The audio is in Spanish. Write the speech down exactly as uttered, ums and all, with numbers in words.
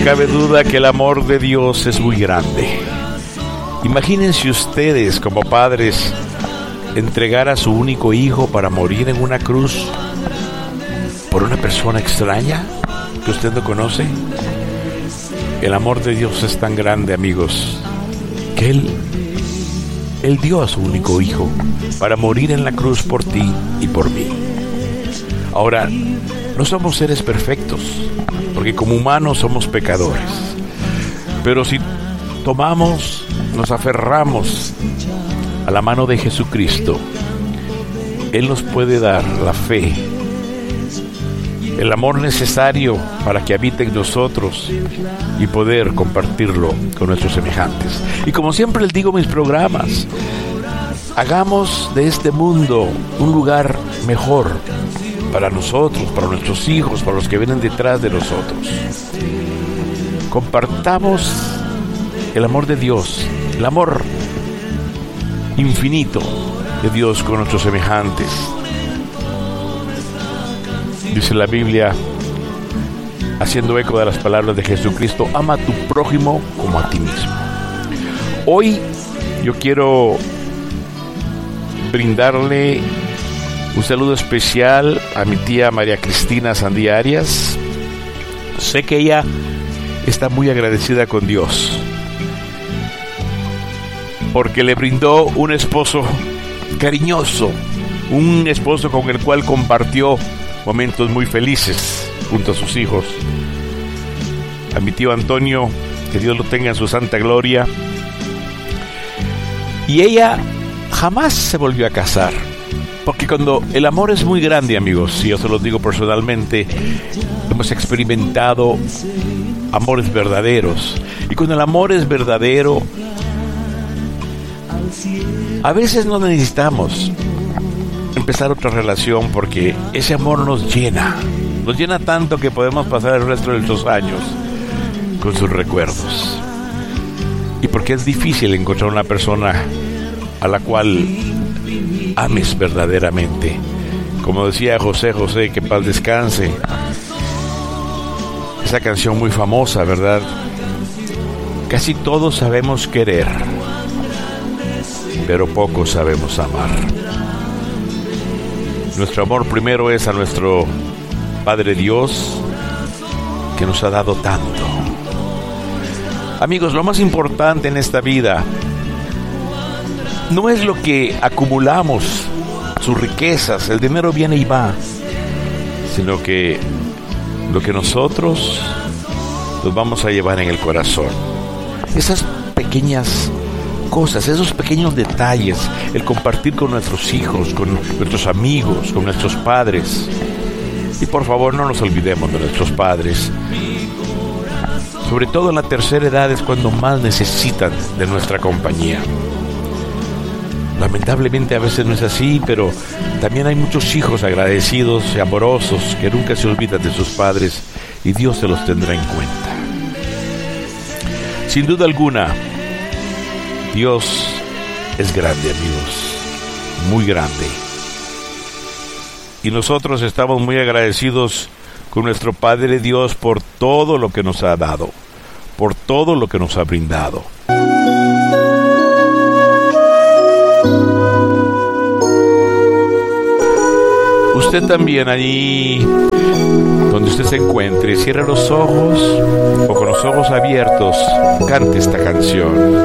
cabe duda que el amor de Dios es muy grande. Imagínense ustedes, como padres, entregar a su único hijo para morir en una cruz por una persona extraña que usted no conoce. El amor de Dios es tan grande, amigos, que Él, Él dio a su único hijo para morir en la cruz por ti y por mí. Ahora, no somos seres perfectos, porque como humanos somos pecadores. Pero si tomamos, nos aferramos a la mano de Jesucristo, Él nos puede dar la fe, el amor necesario para que habite en nosotros y poder compartirlo con nuestros semejantes. Y como siempre les digo en mis programas, hagamos de este mundo un lugar mejor para nosotros, para nuestros hijos, para los que vienen detrás de nosotros. Compartamos el amor de Dios, el amor infinito de Dios con nuestros semejantes. Dice la Biblia, haciendo eco de las palabras de Jesucristo: ama a tu prójimo como a ti mismo. Hoy yo quiero brindarle un saludo especial a mi tía María Cristina Sandía Arias. Sé que ella está muy agradecida con Dios porque le brindó un esposo cariñoso, un esposo con el cual compartió momentos muy felices junto a sus hijos. A mi tío Antonio, que Dios lo tenga en su santa gloria. Y ella jamás se volvió a casar, porque cuando el amor es muy grande, amigos, y yo se los digo personalmente, hemos experimentado amores verdaderos. Y cuando el amor es verdadero, a veces no necesitamos empezar otra relación, porque ese amor nos llena, nos llena tanto que podemos pasar el resto de nuestros años con sus recuerdos. Y porque es difícil encontrar una persona a la cual ames verdaderamente. Como decía José José, que paz descanse, esa canción muy famosa, ¿verdad? Casi todos sabemos querer, pero pocos sabemos amar. Nuestro amor primero es a nuestro Padre Dios, que nos ha dado tanto. Amigos, lo más importante en esta vida no es lo que acumulamos, sus riquezas, el dinero viene y va, sino que lo que nosotros nos vamos a llevar en el corazón. Esas pequeñas cosas, esos pequeños detalles, el compartir con nuestros hijos, con nuestros amigos, con nuestros padres. Y por favor, no nos olvidemos de nuestros padres. Sobre todo en la tercera edad es cuando más necesitan de nuestra compañía. Lamentablemente a veces no es así, pero también hay muchos hijos agradecidos y amorosos que nunca se olvidan de sus padres, y Dios se los tendrá en cuenta. Sin duda alguna, Dios es grande, amigos, muy grande. Y nosotros estamos muy agradecidos con nuestro Padre Dios por todo lo que nos ha dado, por todo lo que nos ha brindado. Usted también, allí donde usted se encuentre, cierre los ojos o con los ojos abiertos, cante esta canción.